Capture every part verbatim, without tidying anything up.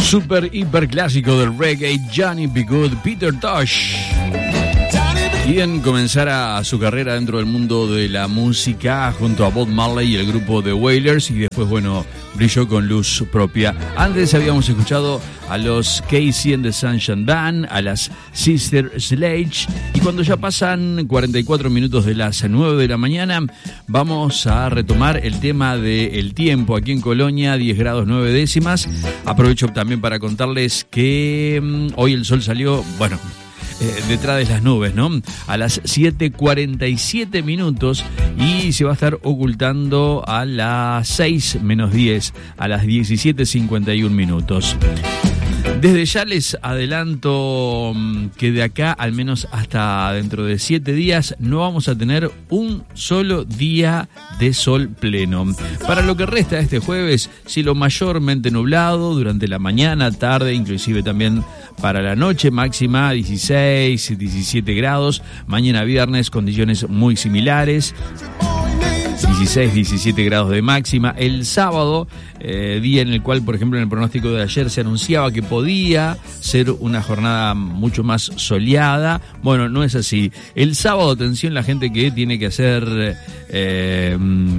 Super hiper clásico del reggae, Johnny B. Good, Peter Tosh. Quien comenzara su carrera dentro del mundo de la música junto a Bob Marley y el grupo The Wailers, y después, bueno, brilló con luz propia. Antes habíamos escuchado a los Casey and the Sunshine Band, a las Sister Sledge, y cuando ya pasan cuarenta y cuatro minutos de las nueve de la mañana, vamos a retomar el tema del tiempo aquí en Colonia, diez grados nueve décimas. Aprovecho también para contarles que um, hoy el sol salió, bueno, Eh, detrás de las nubes, ¿no? A las siete cuarenta y siete minutos, y se va a estar ocultando a las seis menos diez, a las diecisiete cincuenta y un minutos. Desde ya les adelanto que de acá, al menos hasta dentro de siete días, no vamos a tener un solo día de sol pleno. Para lo que resta de este jueves, cielo mayormente nublado durante la mañana, tarde, inclusive también para la noche, máxima dieciséis, diecisiete grados. Mañana viernes, condiciones muy similares, dieciséis, diecisiete grados de máxima. El sábado, eh, día en el cual, por ejemplo, en el pronóstico de ayer se anunciaba que podía ser una jornada mucho más soleada. Bueno, no es así. El sábado, atención, la gente que tiene que hacer eh,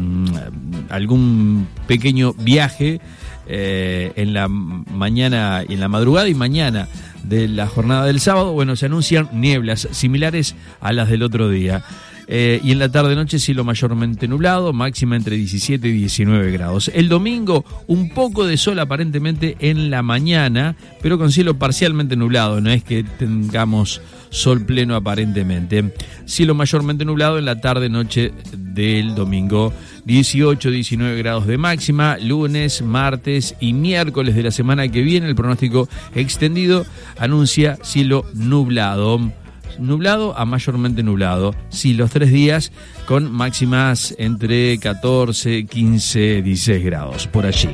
algún pequeño viaje eh, en la mañana, en la madrugada y mañana de la jornada del sábado, bueno, se anuncian nieblas similares a las del otro día. Eh, y en la tarde-noche cielo mayormente nublado, máxima entre diecisiete y diecinueve grados. El domingo, un poco de sol aparentemente en la mañana, pero con cielo parcialmente nublado, no es que tengamos sol pleno aparentemente. Cielo mayormente nublado en la tarde-noche del domingo, dieciocho, diecinueve grados de máxima. Lunes, martes y miércoles de la semana que viene, el pronóstico extendido anuncia cielo nublado. Nublado a mayormente nublado, sí, los tres días con máximas entre catorce, quince, dieciséis grados, por allí.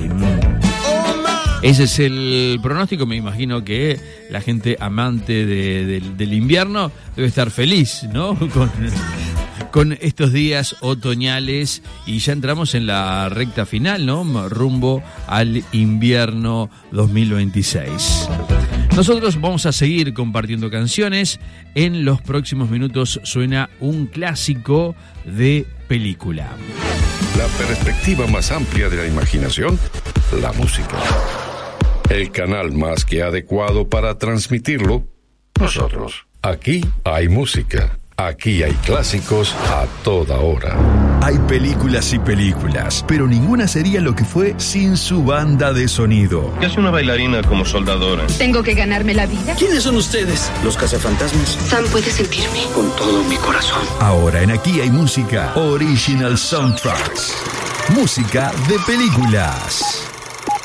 Ese es el pronóstico. Me imagino que la gente amante de, de, del invierno debe estar feliz, ¿no? Con, con estos días otoñales, y ya entramos en la recta final, ¿no? Rumbo al invierno dos mil veintiséis. Nosotros vamos a seguir compartiendo canciones. En los próximos minutos suena un clásico de película. La perspectiva más amplia de la imaginación, la música. El canal más que adecuado para transmitirlo, nosotros. Aquí hay música. Aquí hay clásicos a toda hora. Hay películas y películas, pero ninguna sería lo que fue sin su banda de sonido. ¿Qué hace una bailarina como soldadora? Tengo que ganarme la vida. ¿Quiénes son ustedes? Los cazafantasmas. Sam puede sentirme. Con todo mi corazón. Ahora en Aquí hay música, Original Soundtracks. Música de películas.